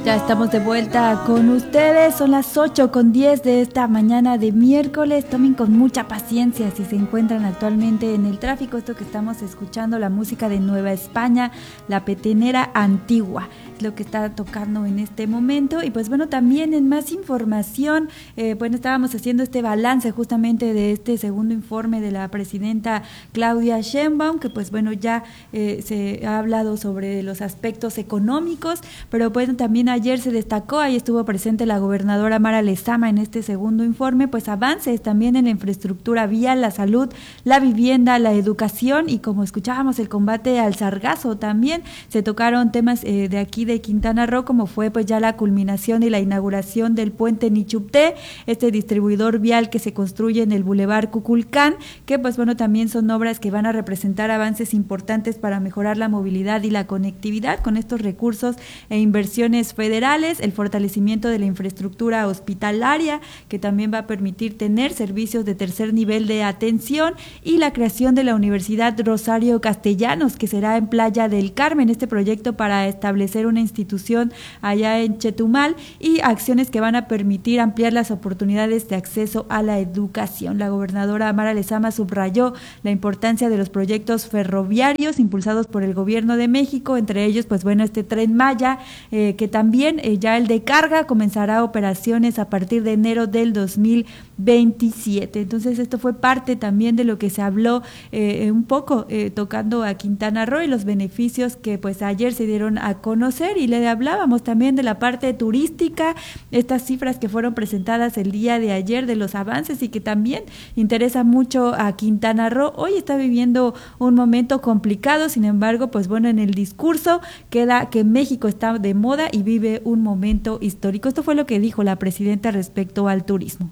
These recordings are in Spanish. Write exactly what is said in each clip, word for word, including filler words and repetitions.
Ya estamos de vuelta con ustedes, son las ocho con diez de esta mañana de miércoles. Tomen con mucha paciencia si se encuentran actualmente en el tráfico. Esto que estamos escuchando, la música de Nueva España, La Petenera Antigua, es lo que está tocando en este momento. Y pues bueno, también en más información, eh, bueno, estábamos haciendo este balance justamente de este segundo informe de la presidenta Claudia Sheinbaum, que pues bueno, ya eh, se ha hablado sobre los aspectos económicos, pero bueno, también ayer se destacó, ahí estuvo presente la gobernadora Mara Lezama en este segundo informe, pues avances también en la infraestructura vial, la salud, la vivienda, la educación y como escuchábamos el combate al sargazo. También se tocaron temas eh, de aquí de Quintana Roo, como fue pues ya la culminación y la inauguración del puente Nichupté, este distribuidor vial que se construye en el Boulevard Cuculcán, que pues bueno, también son obras que van a representar avances importantes para mejorar la movilidad y la conectividad con estos recursos e inversiones federales, el fortalecimiento de la infraestructura hospitalaria, que también va a permitir tener servicios de tercer nivel de atención, y la creación de la Universidad Rosario Castellanos, que será en Playa del Carmen, este proyecto para establecer una institución allá en Chetumal, y acciones que van a permitir ampliar las oportunidades de acceso a la educación. La gobernadora Mara Lezama subrayó la importancia de los proyectos ferroviarios impulsados por el gobierno de México, entre ellos pues bueno, este Tren Maya, eh, que también eh, ya el de carga comenzará operaciones a partir de enero del dos mil veintisiete. Entonces esto fue parte también de lo que se habló eh, un poco eh, tocando a Quintana Roo y los beneficios que pues ayer se dieron a conocer, y le hablábamos también de la parte turística, estas cifras que fueron presentadas el día de ayer de los avances y que también interesa mucho a Quintana Roo. Hoy está viviendo un momento complicado, sin embargo pues bueno, en el discurso queda que México está de moda y vive un momento histórico. Esto fue lo que dijo la presidenta respecto al turismo.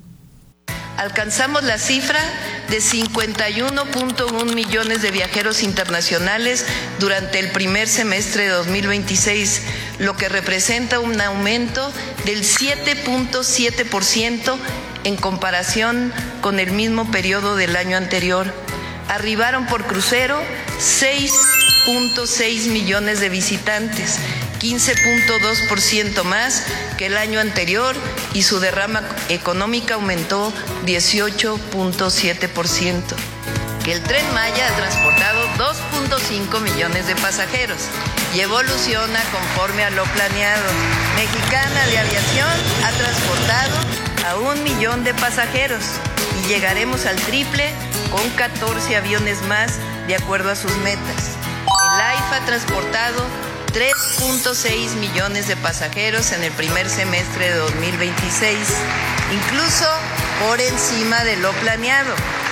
Alcanzamos la cifra de cincuenta y uno punto uno millones de viajeros internacionales durante el primer semestre de dos mil veintiséis, lo que representa un aumento del siete punto siete por ciento en comparación con el mismo periodo del año anterior. Arribaron por crucero seis punto seis millones de visitantes, quince punto dos por ciento más que el año anterior, y su derrama económica aumentó dieciocho punto siete por ciento. Que el Tren Maya ha transportado dos punto cinco millones de pasajeros y evoluciona conforme a lo planeado. Mexicana de Aviación ha transportado a un millón de pasajeros y llegaremos al triple con catorce aviones más de acuerdo a sus metas. El A I F ha transportado tres punto seis millones de pasajeros en el primer semestre de dos mil veintiséis, incluso por encima de lo planeado.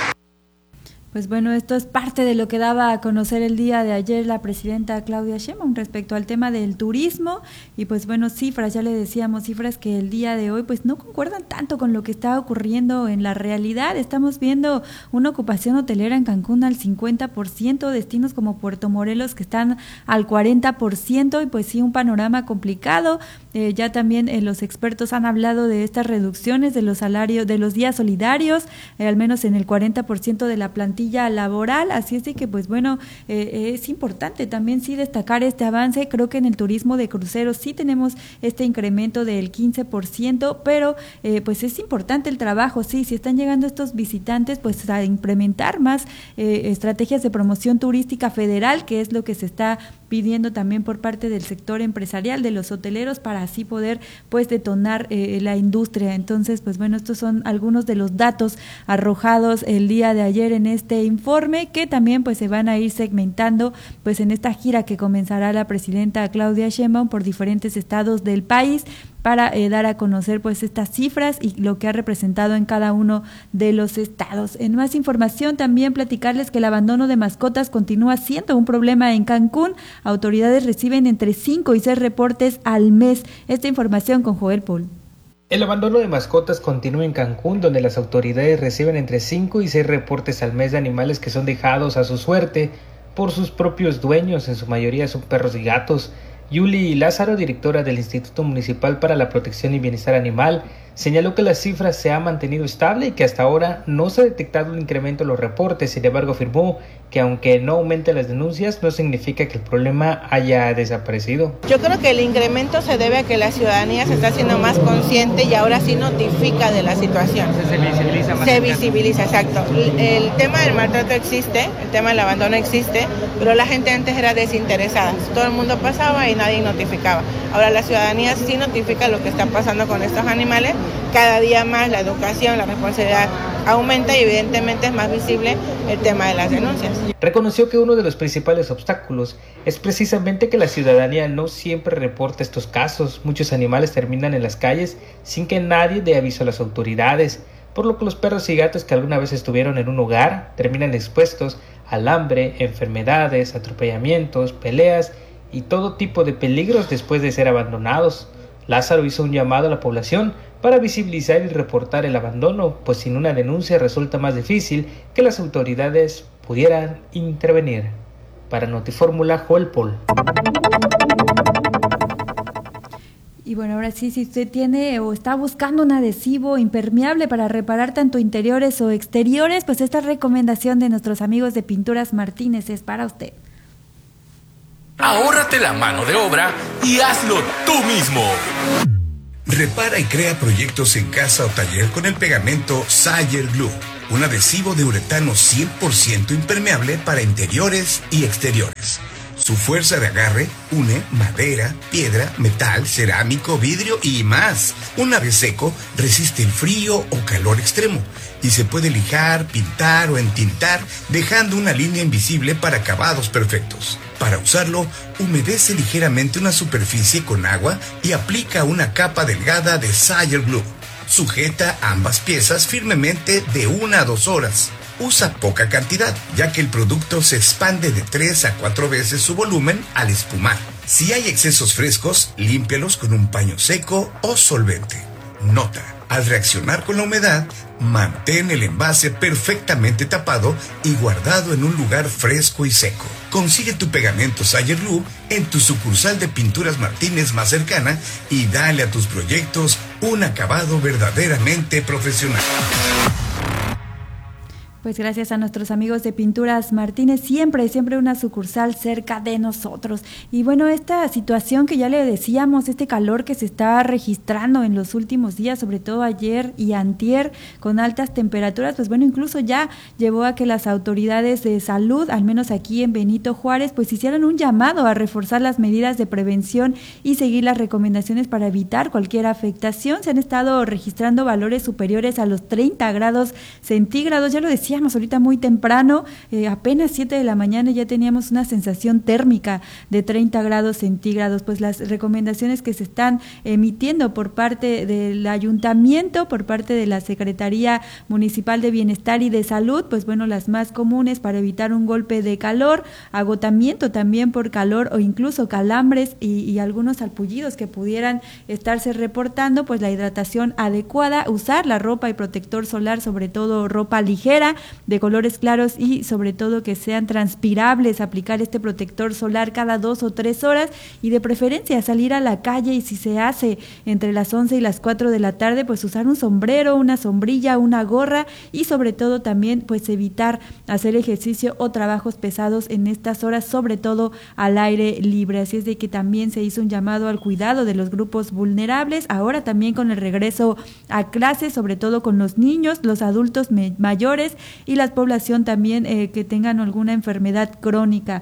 Pues bueno, esto es parte de lo que daba a conocer el día de ayer la presidenta Claudia Sheinbaum respecto al tema del turismo, y pues bueno, cifras, ya le decíamos, cifras que el día de hoy pues no concuerdan tanto con lo que está ocurriendo en la realidad. Estamos viendo una ocupación hotelera en Cancún al cincuenta por ciento, destinos como Puerto Morelos que están al cuarenta por ciento, y pues sí, un panorama complicado. Eh, ya también eh, los expertos han hablado de estas reducciones de los salarios, de los días solidarios, eh, al menos en el cuarenta por ciento de la plantilla laboral, así es de que pues bueno, eh, es importante también sí destacar este avance. Creo que en el turismo de cruceros sí tenemos este incremento del quince por ciento, pero eh, pues es importante el trabajo, sí, si están llegando estos visitantes, pues a implementar más eh, estrategias de promoción turística federal, que es lo que se está pidiendo también por parte del sector empresarial, de los hoteleros, para así poder pues detonar eh, la industria. Entonces pues bueno, estos son algunos de los datos arrojados el día de ayer en este informe, que también pues se van a ir segmentando pues en esta gira que comenzará la presidenta Claudia Sheinbaum por diferentes estados del país, para eh, dar a conocer pues estas cifras y lo que ha representado en cada uno de los estados. En más información también platicarles que el abandono de mascotas continúa siendo un problema en Cancún. Autoridades reciben entre cinco y seis reportes al mes. Esta información con Joel Paul. El abandono de mascotas continúa en Cancún, donde las autoridades reciben entre cinco y seis reportes al mes de animales que son dejados a su suerte por sus propios dueños, en su mayoría son perros y gatos. Yuli Lázaro, directora del Instituto Municipal para la Protección y Bienestar Animal, Señaló que la cifra se ha mantenido estable y que hasta ahora no se ha detectado un incremento en los reportes. Sin embargo, afirmó que aunque no aumenten las denuncias, no significa que el problema haya desaparecido. Yo creo que el incremento se debe a que la ciudadanía se está haciendo más consciente y ahora sí notifica de la situación. Se visibiliza más. Se visibiliza, exacto. El, el tema del maltrato existe, el tema del abandono existe, pero la gente antes era desinteresada. Todo el mundo pasaba y nadie notificaba. Ahora la ciudadanía sí notifica lo que está pasando con estos animales. Cada día más la educación, la responsabilidad aumenta y evidentemente es más visible el tema de las denuncias. Reconoció que uno de los principales obstáculos es precisamente que la ciudadanía no siempre reporta estos casos. Muchos animales terminan en las calles sin que nadie dé aviso a las autoridades, por lo que los perros y gatos que alguna vez estuvieron en un hogar terminan expuestos al hambre, enfermedades, atropellamientos, peleas y todo tipo de peligros después de ser abandonados. Lázaro hizo un llamado a la población para visibilizar y reportar el abandono, pues sin una denuncia resulta más difícil que las autoridades pudieran intervenir. Para Notifórmula, Joel Paul. Y bueno, ahora sí, si usted tiene o está buscando un adhesivo impermeable para reparar tanto interiores o exteriores, pues esta recomendación de nuestros amigos de Pinturas Martínez es para usted. Ahórrate la mano de obra y hazlo tú mismo. Repara y crea proyectos en casa o taller con el pegamento Sayer Glue, un adhesivo de uretano cien por ciento impermeable para interiores y exteriores. Su fuerza de agarre une madera, piedra, metal, cerámico, vidrio y más. Una vez seco, resiste el frío o calor extremo y se puede lijar, pintar o entintar, dejando una línea invisible para acabados perfectos. Para usarlo, humedece ligeramente una superficie con agua y aplica una capa delgada de Sayer Glue. Sujeta ambas piezas firmemente de una a dos horas. Usa poca cantidad, ya que el producto se expande de tres a cuatro veces su volumen al espumar. Si hay excesos frescos, límpialos con un paño seco o solvente. Nota: al reaccionar con la humedad, mantén el envase perfectamente tapado y guardado en un lugar fresco y seco. Consigue tu pegamento Sayer Glue en tu sucursal de Pinturas Martínez más cercana y dale a tus proyectos un acabado verdaderamente profesional. Pues gracias a nuestros amigos de Pinturas Martínez, siempre, siempre una sucursal cerca de nosotros. Y bueno, esta situación que ya le decíamos, este calor que se está registrando en los últimos días, sobre todo ayer y antier, con altas temperaturas, pues bueno, incluso ya llevó a que las autoridades de salud, al menos aquí en Benito Juárez, pues hicieran un llamado a reforzar las medidas de prevención y seguir las recomendaciones para evitar cualquier afectación. Se han estado registrando valores superiores a los treinta grados centígrados, ya lo decía, ahorita muy temprano, eh, apenas siete de la mañana ya teníamos una sensación térmica de treinta grados centígrados. Pues las recomendaciones que se están emitiendo por parte del ayuntamiento, por parte de la Secretaría Municipal de Bienestar y de Salud, pues bueno, las más comunes para evitar un golpe de calor, agotamiento también por calor o incluso calambres y, y algunos salpullidos que pudieran estarse reportando, pues la hidratación adecuada, usar la ropa y protector solar, sobre todo ropa ligera, de colores claros y sobre todo que sean transpirables, aplicar este protector solar cada dos o tres horas y de preferencia salir a la calle, y si se hace entre las once y las cuatro de la tarde, pues usar un sombrero, una sombrilla, una gorra y sobre todo también pues evitar hacer ejercicio o trabajos pesados en estas horas, sobre todo al aire libre. Así es de que también se hizo un llamado al cuidado de los grupos vulnerables, ahora también con el regreso a clases, sobre todo con los niños, los adultos me- mayores y la población también eh, que tengan alguna enfermedad crónica.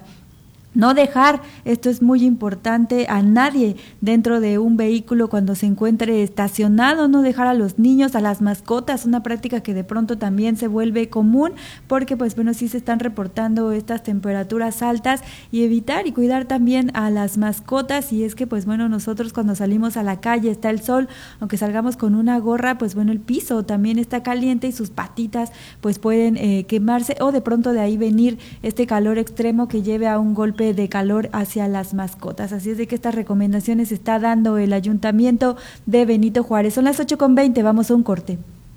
No dejar, esto es muy importante, a nadie dentro de un vehículo cuando se encuentre estacionado, no dejar a los niños, a las mascotas, una práctica que de pronto también se vuelve común, porque pues bueno, sí se están reportando estas temperaturas altas, y evitar y cuidar también a las mascotas. Y es que pues bueno, nosotros cuando salimos a la calle está el sol, aunque salgamos con una gorra, pues bueno, el piso también está caliente y sus patitas pues pueden eh, quemarse, o de pronto de ahí venir este calor extremo que lleve a un golpe de calor hacia las mascotas. Así es de que estas recomendaciones está dando el Ayuntamiento de Benito Juárez. Son las ocho con veinte, vamos a un corte.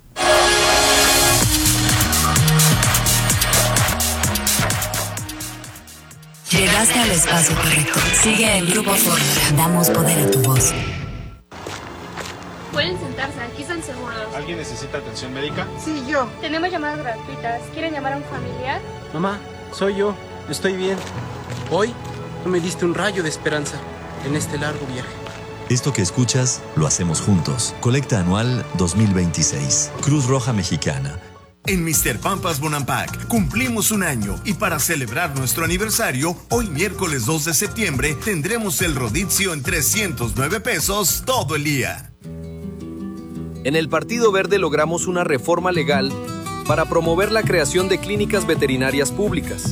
Llegaste al espacio correcto. Sigue el Grupo Fórmula. Damos poder a tu voz. Pueden sentarse, aquí están seguros. ¿Alguien necesita atención médica? Sí, yo. Tenemos llamadas gratuitas. ¿Quieren llamar a un familiar? Mamá, soy yo. Estoy bien. Hoy tú me diste un rayo de esperanza en este largo viaje. Esto que escuchas, lo hacemos juntos. Colecta anual dos mil veintiséis. Cruz Roja Mexicana. En mister Pampas Bonampak cumplimos un año y para celebrar nuestro aniversario, hoy miércoles dos de septiembre tendremos el rodizio en trescientos nueve pesos todo el día. En el Partido Verde logramos una reforma legal para promover la creación de clínicas veterinarias públicas.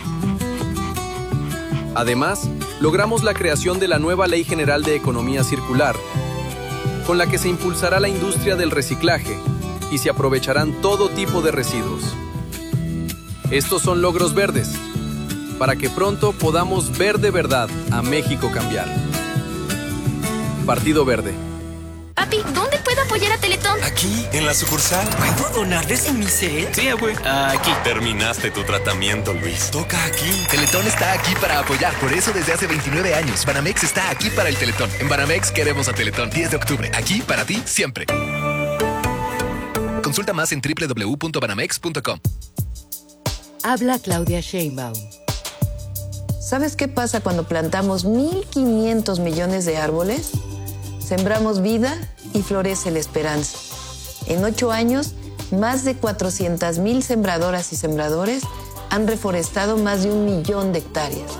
Además, logramos la creación de la nueva Ley General de Economía Circular, con la que se impulsará la industria del reciclaje y se aprovecharán todo tipo de residuos. Estos son logros verdes, para que pronto podamos ver de verdad a México cambiar. Partido Verde. Papi, ¿dónde puedo apoyar a Teletón? Aquí, en la sucursal. ¿Puedo donarles en mi set? Sí, güey. Aquí. Terminaste tu tratamiento, Luis. Toca aquí. Teletón está aquí para apoyar. Por eso desde hace veintinueve años, Banamex está aquí para el Teletón. En Banamex queremos a Teletón. diez de octubre. Aquí para ti, siempre. Consulta más en doble u doble u doble u punto banamex punto com. Habla Claudia Sheinbaum. ¿Sabes qué pasa cuando plantamos mil quinientos millones de árboles? Sembramos vida y florece la esperanza. En ocho años, más de cuatrocientas mil sembradoras y sembradores han reforestado más de un millón de hectáreas.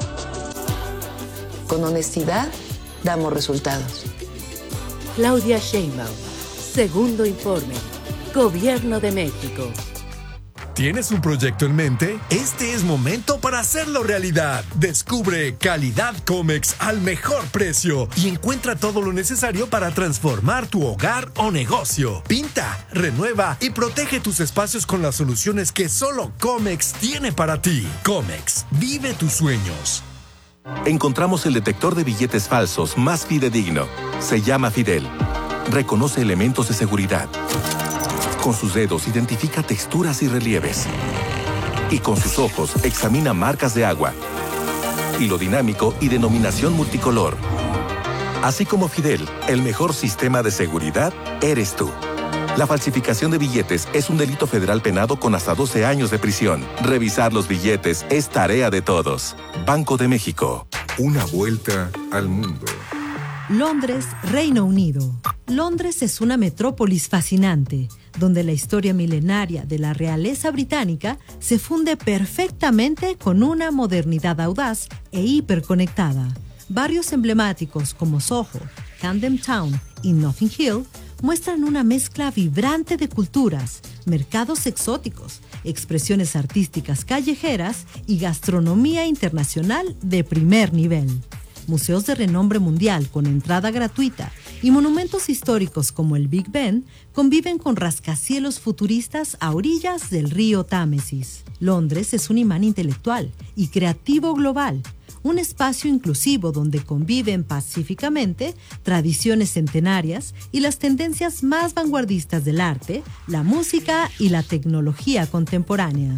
Con honestidad, damos resultados. Claudia Sheinbaum. Segundo informe. Gobierno de México. ¿Tienes un proyecto en mente? Este es momento para hacerlo realidad. Descubre calidad Comex al mejor precio y encuentra todo lo necesario para transformar tu hogar o negocio. Pinta, renueva y protege tus espacios con las soluciones que solo Comex tiene para ti. Comex, vive tus sueños. Encontramos el detector de billetes falsos más fidedigno. Se llama Fidel. Reconoce elementos de seguridad. Con sus dedos identifica texturas y relieves. Y con sus ojos examina marcas de agua, hilo dinámico y denominación multicolor. Así como Fidel, el mejor sistema de seguridad eres tú. La falsificación de billetes es un delito federal penado con hasta doce años de prisión. Revisar los billetes es tarea de todos. Banco de México. Una vuelta al mundo. Londres, Reino Unido. Londres es una metrópolis fascinante, donde la historia milenaria de la realeza británica se funde perfectamente con una modernidad audaz e hiperconectada. Barrios emblemáticos como Soho, Camden Town y Notting Hill muestran una mezcla vibrante de culturas, mercados exóticos, expresiones artísticas callejeras y gastronomía internacional de primer nivel. Museos de renombre mundial con entrada gratuita y monumentos históricos como el Big Ben conviven con rascacielos futuristas a orillas del río Támesis. Londres es un imán intelectual y creativo global, un espacio inclusivo donde conviven pacíficamente tradiciones centenarias y las tendencias más vanguardistas del arte, la música y la tecnología contemporánea.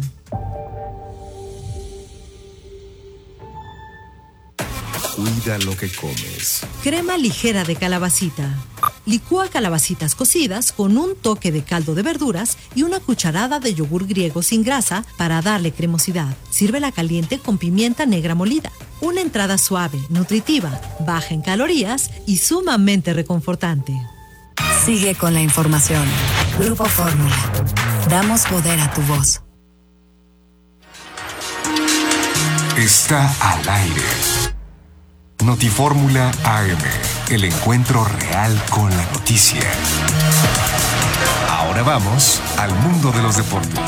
Cuida lo que comes. Crema ligera de calabacita. Licúa calabacitas cocidas con un toque de caldo de verduras y una cucharada de yogur griego sin grasa para darle cremosidad. Sírvela caliente con pimienta negra molida. Una entrada suave, nutritiva, baja en calorías y sumamente reconfortante. Sigue con la información. Grupo Fórmula. Damos poder a tu voz. Está al aire. Notifórmula A M, el encuentro real con la noticia. Ahora vamos al mundo de los deportes.